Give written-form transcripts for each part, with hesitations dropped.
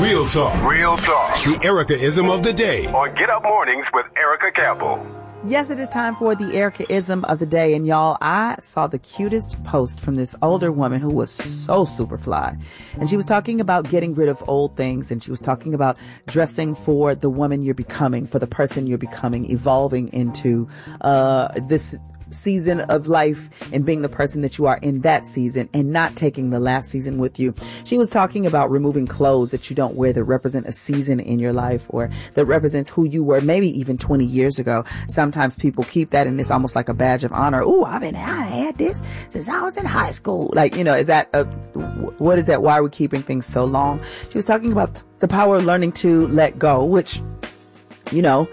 Real talk. Real talk. The Erica-ism of the day. On Get Up Mornings with Erica Campbell. Yes, it is time for the Erica-ism of the day. And y'all, I saw the cutest post from this older woman who was so super fly. And she was talking about getting rid of old things. And she was talking about dressing for the woman you're becoming, for the person you're becoming, evolving into this season of life and being the person that you are in that season and not taking the last season with you. She was talking about removing clothes that you don't wear that represent a season in your life or that represents who you were maybe even 20 years ago. Sometimes people keep that and it's almost like a badge of honor. Oh, I had this since I was in high school. Like, you know, is that what is that? Why are we keeping things so long? She was talking about the power of learning to let go, which, you know,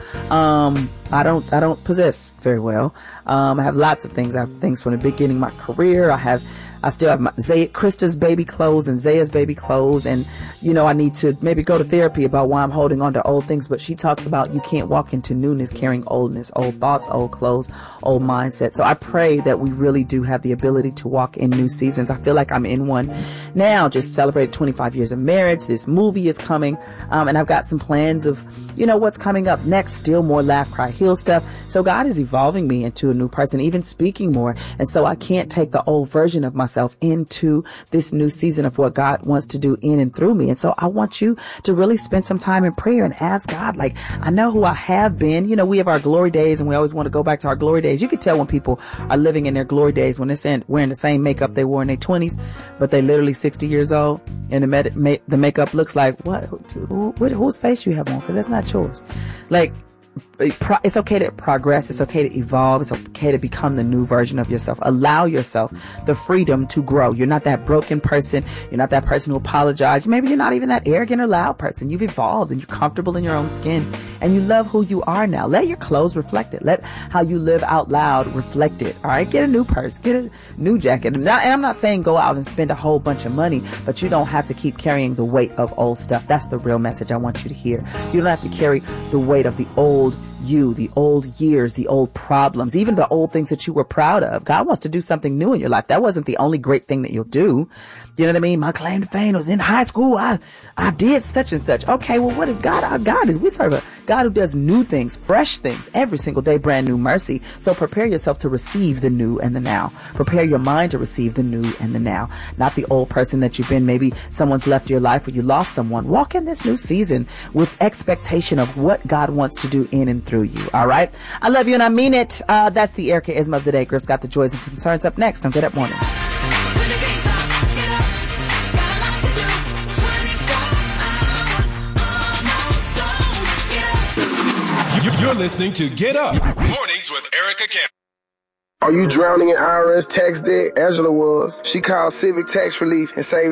I don't possess very well. I have lots of things. I have things from the beginning of my career. I still have Krista's baby clothes and Zaya's baby clothes. And, you know, I need to maybe go to therapy about why I'm holding on to old things. But she talks about you can't walk into newness carrying oldness, old thoughts, old clothes, old mindset. So I pray that we really do have the ability to walk in new seasons. I feel like I'm in one now. Just celebrated 25 years of marriage. This movie is coming. And I've got some plans of, you know, what's coming up next. Still more laugh, cry, heal stuff. So God is evolving me into a new person, even speaking more. And so I can't take the old version of myself into this new season of what God wants to do in and through me. And so I want you to really spend some time in prayer and ask God, like, I know who I have been. You know, we have our glory days and we always want to go back to our glory days. You can tell when people are living in their glory days when they're wearing the same makeup they wore in their 20s, but they literally 60 years old and the makeup looks like, whose face you have on? Because that's not yours. Like, it's okay to progress. It's okay to evolve. It's okay to become the new version of yourself. Allow yourself the freedom to grow. You're not that broken person. You're not that person who apologizes. Maybe you're not even that arrogant or loud person. You've evolved and you're comfortable in your own skin and you love who you are now. Let your clothes reflect it. Let how you live out loud reflect it. All right. Get a new purse. Get a new jacket. And I'm not saying go out and spend a whole bunch of money, but you don't have to keep carrying the weight of old stuff. That's the real message I want you to hear. You don't have to carry the weight of the old you, the old years, the old problems, even the old things that you were proud of. God wants to do something new in your life. That wasn't the only great thing that you'll do. You know what I mean? My claim to fame was in high school. I did such and such. Okay, well, what is God? Our God is, we serve a God who does new things, fresh things, every single day, brand new mercy. So prepare yourself to receive the new and the now. Prepare your mind to receive the new and the now. Not the old person that you've been. Maybe someone's left your life or you lost someone. Walk in this new season with expectation of what God wants to do in and through you. All right? I love you and I mean it. That's the Erica-ism of the day. Griff's got the joys and concerns up next on Get Up Mornings. You're listening to Get Up Mornings with Erica Campbell. Are you drowning in IRS tax debt? Angela was. She called Civic Tax Relief and saved